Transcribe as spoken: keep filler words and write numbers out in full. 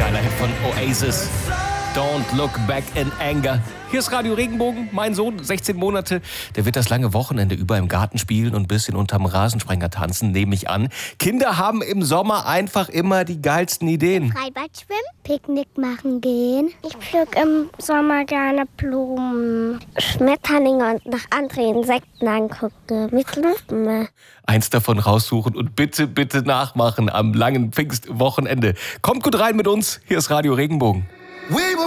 Geiler Hit von Oasis. Don't look back in anger. Hier ist Radio Regenbogen. Mein Sohn, sechzehn Monate, der wird das lange Wochenende über im Garten spielen und ein bisschen unterm Rasensprenger tanzen, nehme ich an. Kinder haben im Sommer einfach immer die geilsten Ideen. Freibad schwimmen, Picknick machen gehen. Ich pflück im Sommer gerne Blumen, Schmetterlinge und nach anderen Insekten angucken mit Lupen. Eins davon raussuchen und bitte, bitte nachmachen am langen Pfingstwochenende. Kommt gut rein mit uns. Hier ist Radio Regenbogen.